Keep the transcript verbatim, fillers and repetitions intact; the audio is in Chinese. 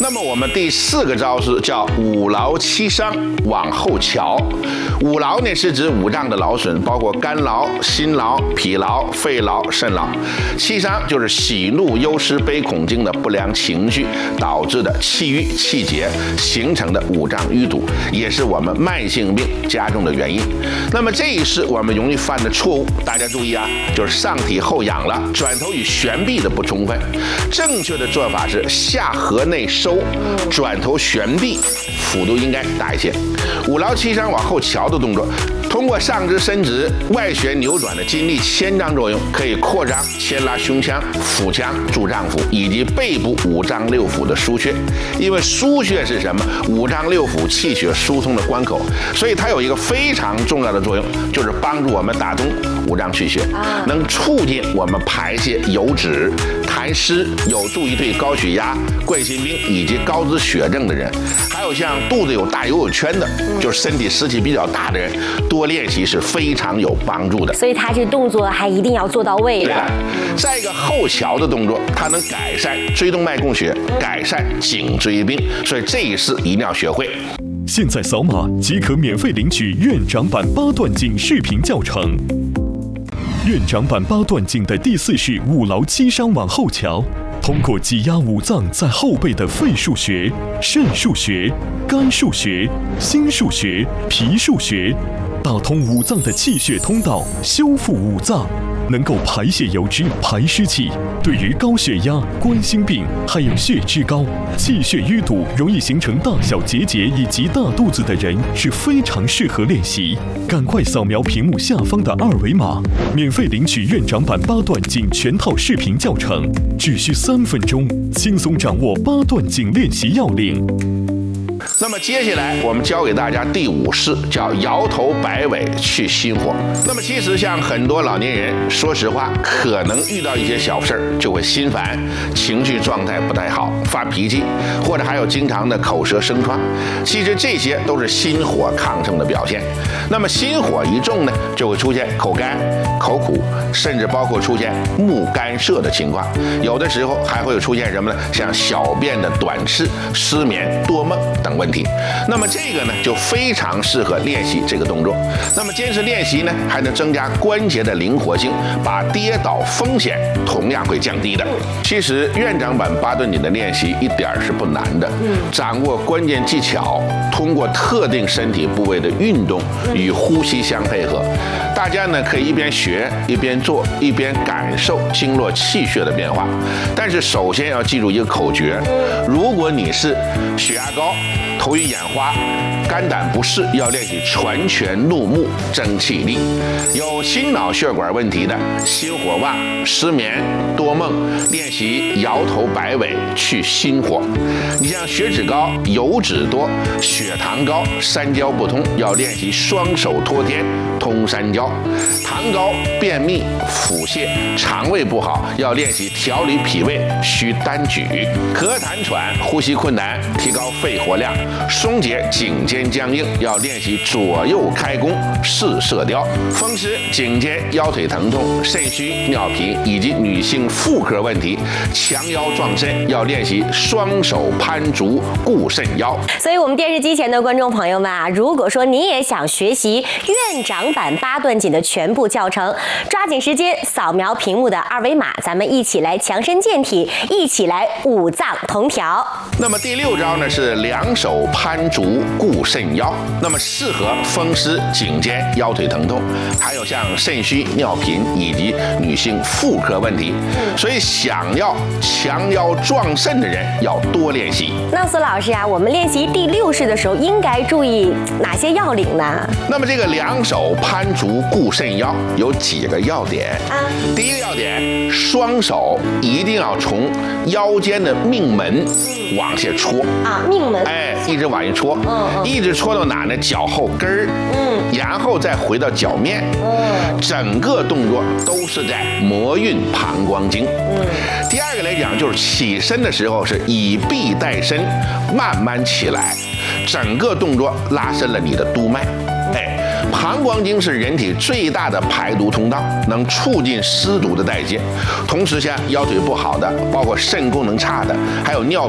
那么我们第四个招式叫五劳七伤往后瞧。五劳呢是指五脏的劳损，包括肝劳、心劳、脾劳、肺劳、肾劳。七伤就是喜怒忧思悲恐惊的不良情绪导致的气郁气结形成的五脏淤堵，也是我们慢性病加重的原因。那么这一是我们容易犯的错误，大家注意啊，就是上体后仰了，转头与悬臂的不充分。正确的做法是下颌内收，转头悬臂，幅度应该大一些。五劳七伤往后瞧的动作，通过上肢伸直、外旋扭转的筋力牵张作用，可以扩张牵拉胸腔、腹腔、柱脏腑以及背部五脏六腑的腧穴。因为腧穴是什么？五脏六腑气血疏通的关口，所以它有一个非常重要的作用，就是帮助我们打通五脏气血，能促进我们排泄油脂、痰湿，有助于对高血压、冠心病以及高脂血症的人，还有像肚子有大油油圈的，就是身体湿气比较大的人，多练习是非常有帮助的。 所以它这动作还一定要做到位的。 再一个后桥的动作，它能改善椎动脉供血，改善颈椎病，所以这一式一定要学会。 现在扫码即可免费领取院长版八段锦视频教程。院长版八段锦的第四式五劳七伤往后瞧，通过挤压五脏在后背的肺腧穴、肾腧穴、肝腧穴、心腧穴、脾腧穴，打通五脏的气血通道，修复五脏，能够排泄油脂、排湿气，对于高血压、冠心病还有血脂高、气血淤堵、容易形成大小结节以及大肚子的人是非常适合练习。赶快扫描屏幕下方的二维码，免费领取院长版八段锦全套视频教程，只需三分钟，轻松掌握八段锦练习要领。 那么接下来我们教给大家第五式，叫摇头摆尾去心火。那么其实像很多老年人，说实话，可能遇到一些小事儿就会心烦，情绪状态不太好，发脾气，或者还有经常的口舌生疮。其实这些都是心火亢盛的表现。那么心火一重呢，就会出现口干、口苦，甚至包括出现目干涩的情况。有的时候还会出现什么呢？像小便的短赤、失眠、多梦等问题。那么这个呢，就非常适合练习这个动作。那么坚持练习呢，还能增加关节的灵活性，把跌倒风险同样会降低的。其实院长版八段锦的练习一点是不难的，掌握关键技巧，通过特定身体部位的运动与呼吸相配合，大家呢可以一边学一边做，一边感受经络气血的变化。但是首先要记住一个口诀：如果你是血压高、头晕眼花、肝胆不适，要练习传拳怒目争气力；有心脑血管问题的，心火旺、失眠、多梦，练习摇头摆尾去心火。你像血脂高、油脂多、血糖高、三焦不通，要练习双手托天通三焦；糖高、便秘、腹泻、肠胃不好，要练习调理脾胃需单举；咳痰喘、呼吸困难，提高肺活量；松解颈肩僵硬，要练习左右开弓试射雕；风湿、颈肩、腰腿疼痛、肾虚、尿频以及女性妇科问题，强腰壮肾，要练习双手攀足固肾腰。 所以，我们电视机前的观众朋友们啊，如果说你也想学习院长版八段锦的全部教程，抓紧时间扫描屏幕的二维码，咱们一起来强身健体，一起来五脏同调。 那么第六招呢是两手攀足固肾腰，那么适合风湿、颈肩、腰腿疼痛，还有像肾虚、尿频以及女性妇科问题。所以想要强腰壮肾的人要多练习。 那苏老师啊，我们练习第六式的时候应该注意哪些要领呢？ 那么这个两手攀足固肾腰有几个要点啊？第一个要点，双手一定要从腰间的命门往下戳啊，命门， 哎，一直往下戳，嗯嗯，一直戳到哪呢？脚后跟儿，嗯，然后再回到脚面，嗯，整个动作都是在摩运膀胱经。嗯，第二个来讲就是起身的时候是以臂带身，慢慢起来，整个动作拉伸了你的督脉。哎，膀胱经是人体最大的排毒通道，能促进湿毒的代谢。同时，像腰腿不好的，包括肾功能差的，还有尿